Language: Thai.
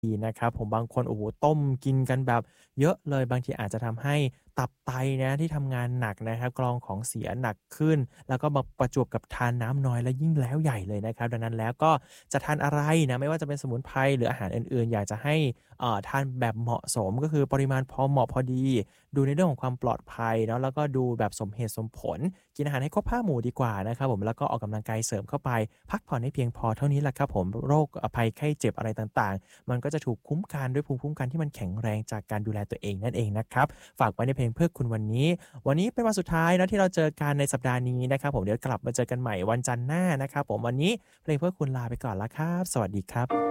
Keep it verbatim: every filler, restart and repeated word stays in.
ดีนะครับผมบางคนโอ้โฮต้มกินกันแบบเยอะเลยบางทีอาจจะทำให้ตับไตนะที่ทำงานหนักนะครับกรองของเสียหนักขึ้นแล้วก็มาประจวบกับทานน้ำน้อยแล้วยิ่งแล้วใหญ่เลยนะครับดังนั้นแล้วก็จะทานอะไรนะไม่ว่าจะเป็นสมุนไพรหรืออาหารอื่นๆอยากจะให้เอ่อทานแบบเหมาะสมก็คือปริมาณพอเหมาะพอดีดูในเรื่องของความปลอดภัยเนาะแล้วก็ดูแบบสมเหตุสมผลกินอาหารให้ครบห้าหมู่ดีกว่านะครับผมแล้วก็ออกกำลังกายเสริมเข้าไปพักผ่อนให้เพียงพอเท่านี้แหละครับผมโรคอภัยไข้เจ็บอะไรต่างๆ มันก็จะถูกคุ้มกันด้วยภูมิคุ้มกันที่มันแข็งแรงจากการดูแลตัวเองนั่นเองนะครับฝากไว้ในเพลงเพื่อคุณวันนี้วันนี้เป็นวันสุดท้ายเนาะที่เราเจอกันในสัปดาห์นี้นะครับผมเดี๋ยวกลับมาเจอกันใหม่วันจันทร์หน้านะครับผมวันนี้เพลงเพื่อคุณลาไปก่อนแล้วครับสวัสดีครับ